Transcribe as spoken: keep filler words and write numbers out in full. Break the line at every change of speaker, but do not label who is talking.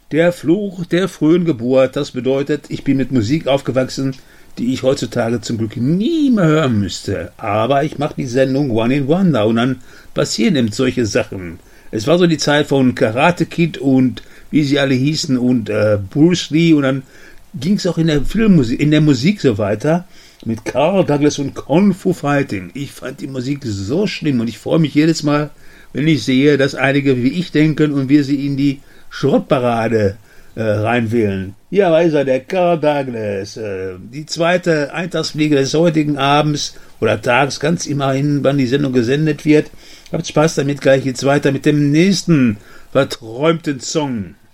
Der Fluch der frühen Geburt, das bedeutet, ich bin mit Musik aufgewachsen, die ich heutzutage zum Glück nie mehr hören müsste. Aber ich mache die Sendung One in Wonder und dann passieren eben solche Sachen. Es war so die Zeit von Karate Kid und wie sie alle hießen und äh, Bruce Lee und dann ging es auch in der Filmmusik, in der Musik so weiter mit Carl Douglas und Kung Fu Fighting. Ich fand die Musik so schlimm und ich freue mich jedes Mal, wenn ich sehe, dass einige wie ich denken und wir sie in die Schrottparade äh, reinwählen. Ja, weiß er, der Carl Douglas. Äh, die zweite Eintagsfliege des heutigen Abends oder Tages, ganz immerhin, wann die Sendung gesendet wird. Habt Spaß damit, gleich geht's weiter mit dem nächsten verträumten Song.